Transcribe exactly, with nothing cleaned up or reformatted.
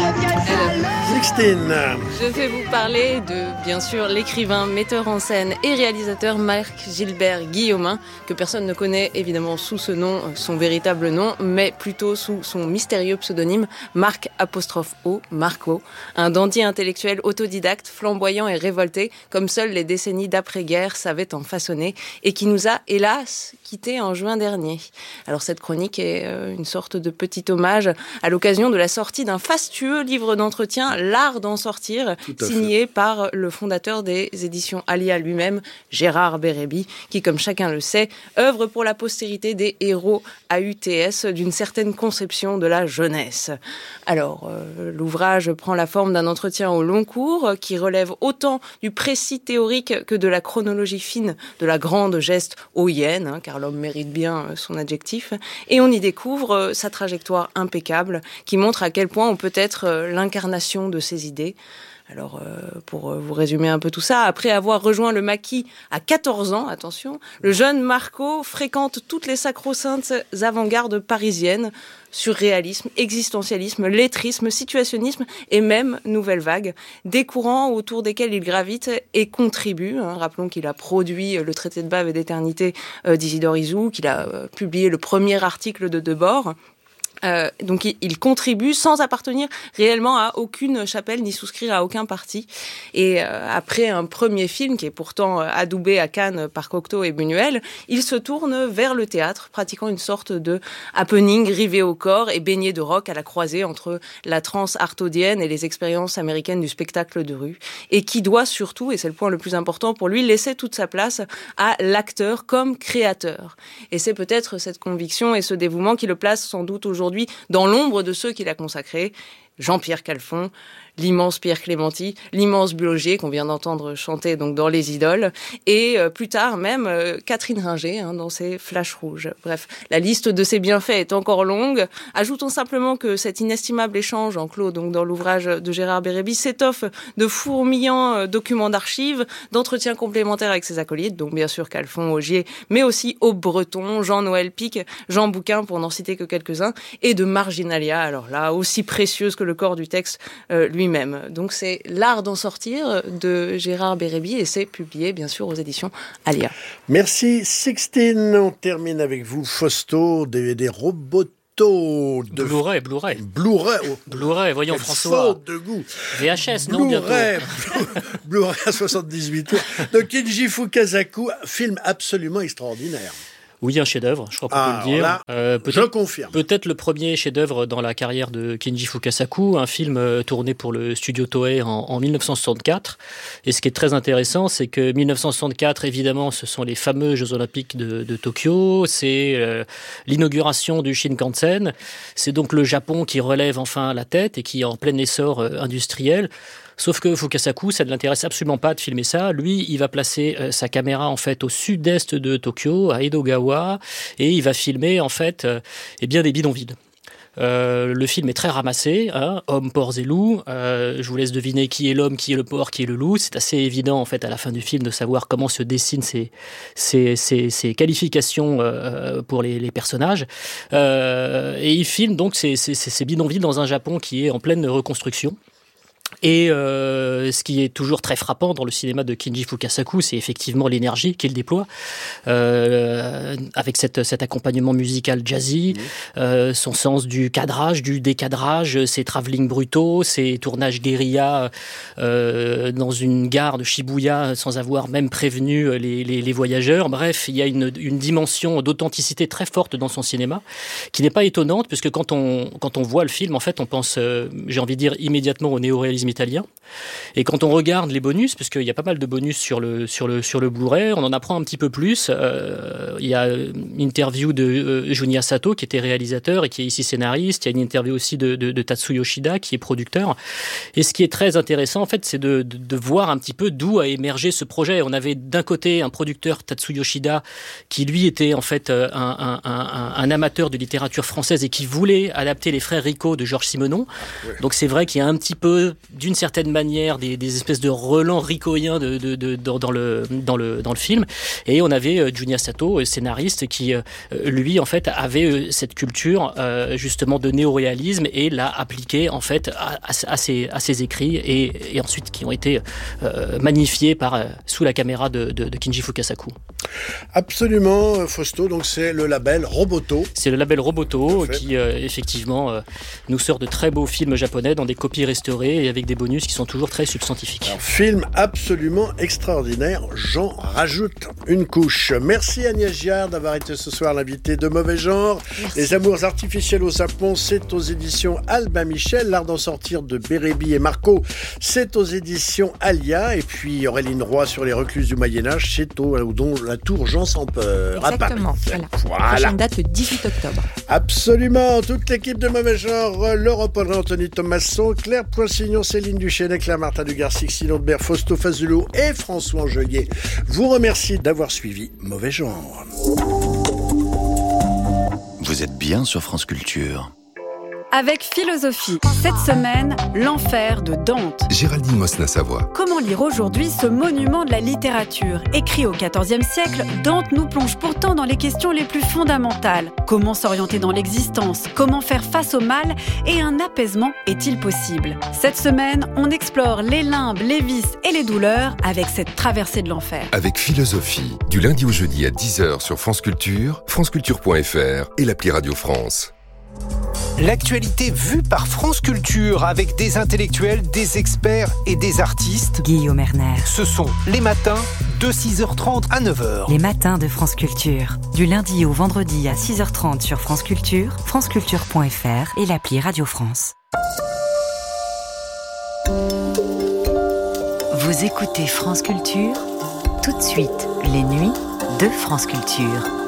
Sixtine. Je vais vous parler de, bien sûr, l'écrivain, metteur en scène et réalisateur Marc Gilbert Guillaumin, que personne ne connaît évidemment sous ce nom, son véritable nom, mais plutôt sous son mystérieux pseudonyme Marc apostrophe O, Marco, un dandy intellectuel autodidacte, flamboyant et révolté, comme seules les décennies d'après-guerre savaient en façonner, et qui nous a, hélas, quittés en juin dernier. Alors cette chronique est une sorte de petit hommage à l'occasion de la sortie d'un fastueux livre d'entretien, L'art d'en sortir, signé fait. par le fondateur des éditions Alia lui-même, Gérard Bérébi, qui, comme chacun le sait, œuvre pour la postérité des héros A U T S d'une certaine conception de la jeunesse. Alors, euh, l'ouvrage prend la forme d'un entretien au long cours qui relève autant du précis théorique que de la chronologie fine de la grande geste haüienne, hein, car l'homme mérite bien son adjectif, et on y découvre sa trajectoire impeccable qui montre à quel point on peut être l'incarnation de ses idées. Alors, euh, pour vous résumer un peu tout ça, après avoir rejoint le maquis à quatorze ans, attention, le jeune Marco fréquente toutes les sacro-saintes avant-gardes parisiennes, surréalisme, existentialisme, lettrisme, situationnisme et même nouvelle vague, des courants autour desquels il gravite et contribue. Hein. Rappelons qu'il a produit le traité de bave et d'éternité euh, d'Isidore Isou, qu'il a euh, publié le premier article de Debord. Euh, donc il, il contribue sans appartenir réellement à aucune chapelle ni souscrire à aucun parti. Et euh, après un premier film qui est pourtant adoubé à Cannes par Cocteau et Buñuel, il se tourne vers le théâtre, pratiquant une sorte de happening rivé au corps et baigné de rock à la croisée entre la transe artaudienne et les expériences américaines du spectacle de rue, et qui doit surtout, et c'est le point le plus important pour lui, laisser toute sa place à l'acteur comme créateur. Et c'est peut-être cette conviction et ce dévouement qui le place sans doute aujourd'hui dans l'ombre de ceux qu'il a consacrés, Jean-Pierre Calfon, l'immense Pierre Clémenti, l'immense Bulogier qu'on vient d'entendre chanter donc dans Les Idoles, et euh, plus tard même euh, Catherine Ringer hein, dans ses Flashs rouges. Bref, la liste de ses bienfaits est encore longue. Ajoutons simplement que cet inestimable échange enclos donc dans l'ouvrage de Gérard Bérébi s'étoffe de fourmillants euh, documents d'archives, d'entretiens complémentaires avec ses acolytes, donc bien sûr Calfon, Augier, mais aussi Aube Breton, Jean-Noël Pic, Jean Bouquin pour n'en citer que quelques-uns, et de marginalia, alors là aussi précieuse que le corps du texte euh, lui lui-même. Donc c'est L'art d'en sortir de Gérard Bérébi et c'est publié bien sûr aux éditions Alia. Merci Sixtine. On termine avec vous Fausto, D V D Roboto. De Blu-ray, Blu-ray. Blu-ray. Oh, Blu-ray, voyons quelle François. Faute de goût. V H S, non bientôt. Blu-ray, Blu-ray à soixante-dix-huit tours. De Kinji Fukasaku, film absolument extraordinaire. Oui, un chef-d'œuvre, je crois qu'on ah, peut le dire. Là, euh, je confirme. Peut-être le premier chef-d'œuvre dans la carrière de Kinji Fukasaku, un film euh, tourné pour le studio Toei en, en dix-neuf cent soixante-quatre. Et ce qui est très intéressant, c'est que dix-neuf cent soixante-quatre, évidemment, ce sont les fameux Jeux Olympiques de, de Tokyo. C'est euh, l'inauguration du Shinkansen. C'est donc le Japon qui relève enfin la tête et qui est en plein essor euh, industriel. Sauf que Fukasaku, ça ne l'intéresse absolument pas de filmer ça. Lui, il va placer euh, sa caméra en fait au sud-est de Tokyo, à Edogawa, et il va filmer en fait euh, eh bien des bidonvilles. Euh, le film est très ramassé, hein, hommes, porcs et loups. Euh, je vous laisse deviner qui est l'homme, qui est le porc, qui est le loup. C'est assez évident en fait à la fin du film de savoir comment se dessinent ces, ces, ces, ces qualifications euh, pour les, les personnages. Euh, et il filme donc ces, ces, ces bidonvilles dans un Japon qui est en pleine reconstruction. Et euh, ce qui est toujours très frappant dans le cinéma de Kinji Fukasaku, c'est effectivement l'énergie qu'il déploie, euh, avec cette, cet accompagnement musical jazzy, mmh. euh, son sens du cadrage, du décadrage, ses travelling brutaux, ses tournages guérilla euh, dans une gare de Shibuya sans avoir même prévenu les, les, les voyageurs. Bref, il y a une, une dimension d'authenticité très forte dans son cinéma, qui n'est pas étonnante, puisque quand on, quand on voit le film, en fait, on pense, euh, j'ai envie de dire, immédiatement au néo-réalisme italien. Et quand on regarde les bonus, parce qu'il y a pas mal de bonus sur le, sur le, sur le Blu-ray, on en apprend un petit peu plus. Euh, il y a une interview de euh, Junya Sato, qui était réalisateur et qui est ici scénariste. Il y a une interview aussi de, de, de Tatsu Yoshida, qui est producteur. Et ce qui est très intéressant, en fait, c'est de, de, de voir un petit peu d'où a émergé ce projet. On avait d'un côté un producteur, Tatsu Yoshida, qui lui était en fait un, un, un, un amateur de littérature française et qui voulait adapter Les Frères Rico de Georges Simenon. Ouais. Donc c'est vrai qu'il y a un petit peu, d'une certaine manière des, des espèces de relents ricoyens de, de, de, dans, dans, le, dans, le, dans le film. Et on avait euh, Junya Sato, euh, scénariste, qui euh, lui en fait avait euh, cette culture euh, justement de néoréalisme et l'a appliquée en fait à, à, à, ses, à ses écrits et, et ensuite qui ont été euh, magnifiés par, euh, sous la caméra de, de, de Kinji Fukasaku. Absolument, Fausto, donc c'est le label Roboto. C'est le label Roboto qui euh, effectivement euh, nous sort de très beaux films japonais dans des copies restaurées et avec des bonus qui sont toujours très substantifiques. Un film absolument extraordinaire, j'en rajoute une couche. Merci Agnès Giard d'avoir été ce soir l'invitée de Mauvais Genre. Merci. Les Amours artificiels au Japon, c'est aux éditions Albin Michel. L'art d'en sortir de Bérébi et Marco, c'est aux éditions Alia. Et puis Auréline Roy sur les recluses du Moyen-Âge, c'est au dont la tour Jean sans peur. Exactement. Voilà. Voilà. Prochaine date le dix-huit octobre. Absolument. Toute l'équipe de Mauvais Genre, Laurent Polleret, Anthony Thomasson, Claire Poissignon, Céline Duchesne, Claire Martin Dugarcy, Sinon de Berre, Fausto Fazulo et François Angelier vous remercie d'avoir suivi Mauvais Genre. Vous êtes bien sur France Culture. Avec Philosophie, cette semaine, l'enfer de Dante. Géraldine Mosna-Savoie. Comment lire aujourd'hui ce monument de la littérature ? Écrit au quatorzième siècle, Dante nous plonge pourtant dans les questions les plus fondamentales. Comment s'orienter dans l'existence ? Comment faire face au mal ? Et un apaisement est-il possible ? Cette semaine, on explore les limbes, les vices et les douleurs avec cette traversée de l'enfer. Avec Philosophie, du lundi au jeudi à dix heures sur France Culture, franceculture point f r et l'appli Radio France. L'actualité vue par France Culture avec des intellectuels, des experts et des artistes. Guillaume Erner. Ce sont les matins de six heures trente à neuf heures. Les matins de France Culture. Du lundi au vendredi à six heures trente sur France Culture, franceculture point f r et l'appli Radio France. Vous écoutez France Culture, tout de suite les nuits de France Culture.